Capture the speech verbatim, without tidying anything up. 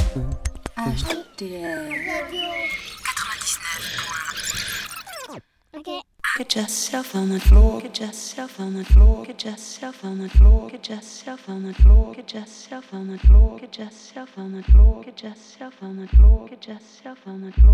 H D R. Okay. Get yourself on the floor, get yourself on the floor, get yourself on the floor, get yourself on the floor, get yourself on the floor, get yourself on the floor, get yourself on the floor, get yourself on the floor.